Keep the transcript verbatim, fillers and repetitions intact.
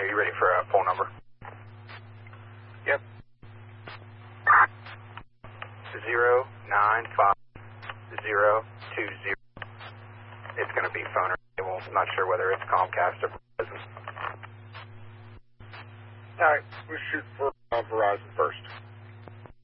you ready for a phone number? Yep. Zero nine five zero two zero. It's going to be phone or cable. I'm not sure whether it's Comcast or Verizon. All right, we'll shoot for uh, Verizon first.